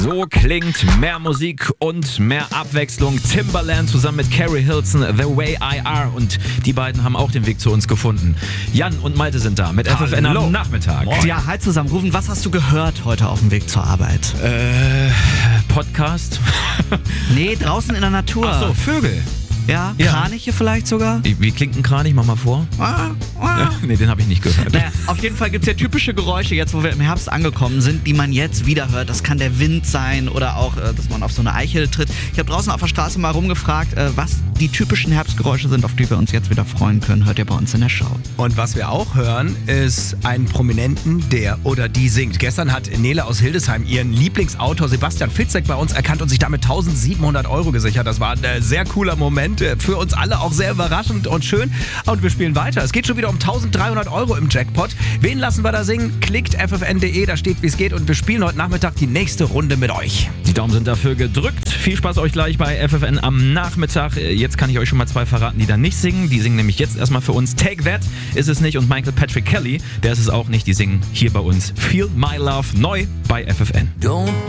So klingt mehr Musik und mehr Abwechslung. Timbaland zusammen mit Carrie Hilson, The Way I Are. Und die beiden haben auch den Weg zu uns gefunden. Jan und Malte sind da mit FFN am Nachmittag. Moin. Ja, hi zusammen. Rufen, was hast du gehört heute auf dem Weg zur Arbeit? Podcast? Nee, draußen in der Natur. Ach so, Vögel. Ja, Kraniche vielleicht sogar? Wie klingt ein Kranich? Mach mal vor. Nee, den habe ich nicht gehört. Naja, auf jeden Fall gibt es ja typische Geräusche, jetzt wo wir im Herbst angekommen sind, die man jetzt wieder hört. Das kann der Wind sein oder auch, dass man auf so eine Eichel tritt. Ich habe draußen auf der Straße mal rumgefragt, was die typischen Herbstgeräusche sind, auf die wir uns jetzt wieder freuen können. Hört ihr bei uns in der Show. Und was wir auch hören, ist einen Prominenten, der oder die singt. Gestern hat Nele aus Hildesheim ihren Lieblingsautor Sebastian Fitzek bei uns erkannt und sich damit 1.700 € gesichert. Das war ein sehr cooler Moment. Für uns alle auch sehr überraschend und schön. Und wir spielen weiter. Es geht schon wieder um 1.300 € im Jackpot. Wen lassen wir da singen? Klickt ffn.de, da steht, wie es geht. Und wir spielen heute Nachmittag die nächste Runde mit euch. Die Daumen sind dafür gedrückt. Viel Spaß euch gleich bei FFN am Nachmittag. Jetzt kann ich euch schon mal 2 verraten, die da nicht singen. Die singen nämlich jetzt erstmal für uns. Take That ist es nicht. Und Michael Patrick Kelly, der ist es auch nicht. Die singen hier bei uns Feel My Love neu bei FFN. Don't